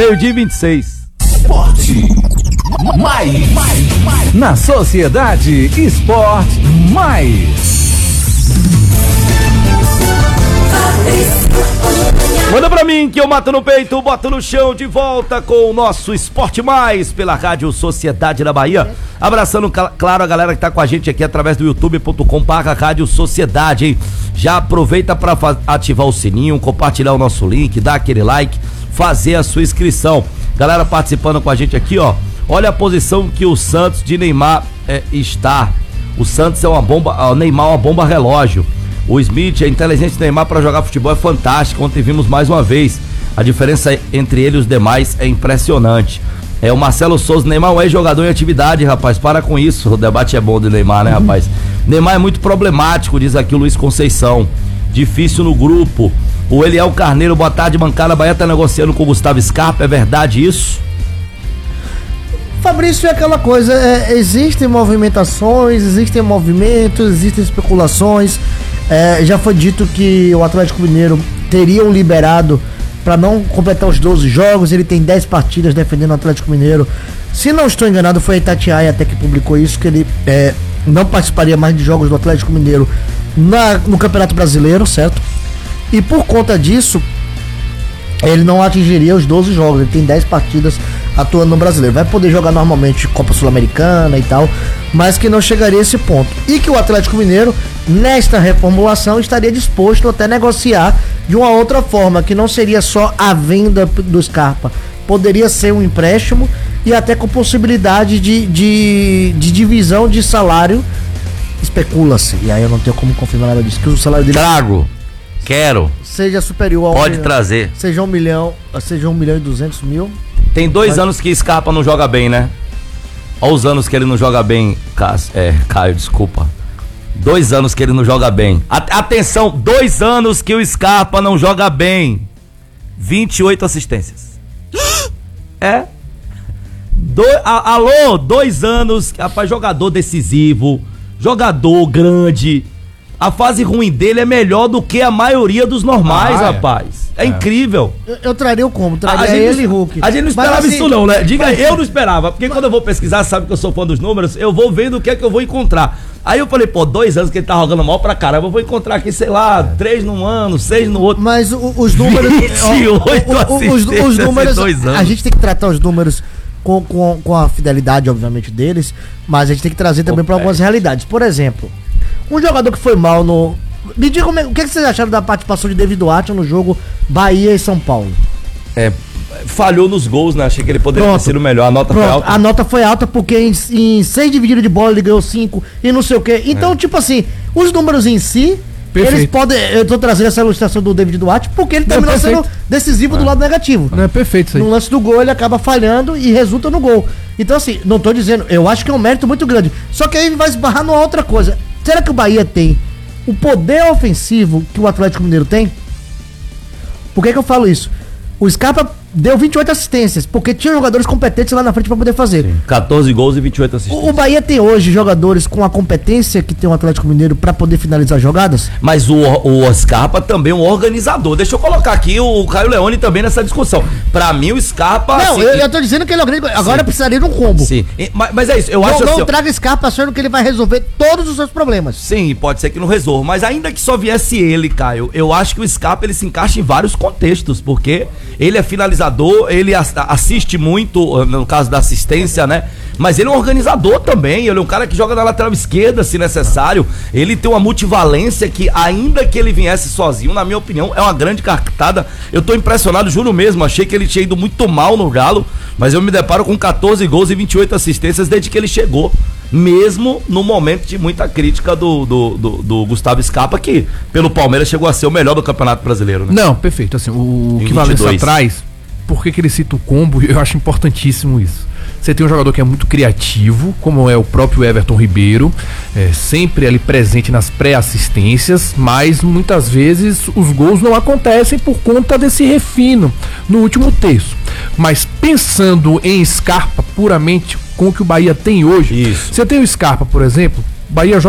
meio-dia e 26. Esporte mais. Na Sociedade Esporte Mais. Manda pra mim que eu mato no peito, boto no chão, de volta com o nosso Esporte Mais pela Rádio Sociedade da Bahia. Abraçando, claro, a galera que tá com a gente aqui através do youtube.com/Rádio Sociedade, hein? Já aproveita pra ativar o sininho, compartilhar o nosso link, dar aquele like, fazer a sua inscrição. Galera participando com a gente aqui, ó. Olha a posição que o Santos de Neymar está. O Santos é uma bomba, o Neymar é uma bomba relógio. O Smith, a inteligência do Neymar para jogar futebol é fantástica. Ontem vimos mais uma vez. A diferença entre ele e os demais é impressionante. O Marcelo Souza, Neymar é jogador em atividade, rapaz. Para com isso. O debate é bom do Neymar, né, rapaz? Neymar é muito problemático, diz aqui o Luiz Conceição. Difícil no grupo. O Eliel Carneiro, boa tarde, bancada. A Bahia tá negociando com o Gustavo Scarpa, é verdade isso? Fabrício, é aquela coisa, existem movimentações, existem movimentos, existem especulações. Já foi dito que o Atlético Mineiro teria liberado para não completar os 12 jogos. Ele tem 10 partidas defendendo o Atlético Mineiro. Se não estou enganado, foi a Itatiaia até que publicou isso, que ele não participaria mais de jogos do Atlético Mineiro no Campeonato Brasileiro, certo? E por conta disso, ele não atingiria os 12 jogos. Ele tem 10 partidas atuando no Brasileiro. Vai poder jogar normalmente Copa Sul-Americana e tal, mas que não chegaria a esse ponto. E que o Atlético Mineiro, nesta reformulação, estaria disposto até negociar de uma outra forma, que não seria só a venda do Scarpa. Poderia ser um empréstimo e até com possibilidade de divisão de salário. Especula-se, e aí eu não tenho como confirmar nada disso, que o salário dele... Quero. Seja superior ao... Pode trazer. Seja 1 milhão e 200 mil. Tem 2 anos que Scarpa não joga bem, né? Olha os anos que ele não joga bem, Caio, desculpa. 2 anos que ele não joga bem. Atenção, 2 anos que o Scarpa não joga bem. 28 assistências. Alô, 2 anos, rapaz, jogador decisivo, jogador grande. A fase ruim dele é melhor do que a maioria dos normais, rapaz. É incrível. Eu traria o como? Traria ele e Hulk. A gente não esperava isso não, né? Diga, eu não esperava. Porque quando eu vou pesquisar, sabe que eu sou fã dos números, eu vou vendo o que é que eu vou encontrar. Aí eu falei, 2 anos que ele tá jogando mal pra caramba, eu vou encontrar aqui, sei lá, 3 num ano, 6 no outro. Mas os números... 28 assistências os números, 2 anos. A gente tem que tratar os números com a fidelidade, obviamente, deles, mas a gente tem que trazer também para algumas realidades. Por exemplo, um jogador que foi mal no... Me diga o que vocês acharam da participação de David Duarte no jogo Bahia e São Paulo? Falhou nos gols, né? Achei que ele poderia ter sido melhor. A nota foi alta. A nota foi alta porque em 6 divididas de bola ele ganhou 5 e não sei o quê. Então, tipo assim, os números em si, perfeito. Eles podem... Eu tô trazendo essa ilustração do David Duarte porque ele terminou sendo decisivo do lado negativo. Não é perfeito isso aí. No lance do gol ele acaba falhando e resulta no gol. Então, assim, não tô dizendo... Eu acho que é um mérito muito grande. Só que aí vai esbarrar numa outra coisa. Será que o Bahia tem o poder ofensivo que o Atlético Mineiro tem? Por que eu falo isso? O Scarpa deu 28 assistências, porque tinha jogadores competentes lá na frente pra poder fazer. Sim, 14 gols e 28 assistências. O Bahia tem hoje jogadores com a competência que tem o Atlético Mineiro pra poder finalizar jogadas? Mas o Scarpa também é um organizador. Deixa eu colocar aqui o Caio Leone também nessa discussão. Pra mim o Scarpa... Não, assim, eu tô dizendo que ele é o grande... Agora precisaria de um combo. Sim, mas é isso. Eu acho não traga Scarpa achando que ele vai resolver todos os seus problemas. Sim, pode ser que não resolva. Mas ainda que só viesse ele, Caio, eu acho que o Scarpa ele se encaixa em vários contextos, porque ele é finalizador, ele assiste muito, no caso da assistência, né? Mas ele é um organizador também, ele é um cara que joga na lateral esquerda, se necessário. Ele tem uma multivalência que, ainda que ele viesse sozinho, na minha opinião, é uma grande cartada. Eu tô impressionado, juro mesmo, achei que ele tinha ido muito mal no Galo, mas eu me deparo com 14 gols e 28 assistências desde que ele chegou. Mesmo no momento de muita crítica do Gustavo Scarpa, que pelo Palmeiras chegou a ser o melhor do Campeonato Brasileiro, né? Não, perfeito, assim, o que Valença traz, por que ele cita o combo, eu acho importantíssimo isso. Você tem um jogador que é muito criativo, como é o próprio Everton Ribeiro, sempre ali presente nas pré-assistências, mas muitas vezes os gols não acontecem por conta desse refino no último terço. Mas pensando em Scarpa puramente com o que o Bahia tem hoje, você tem o Scarpa, por exemplo, Bahia joga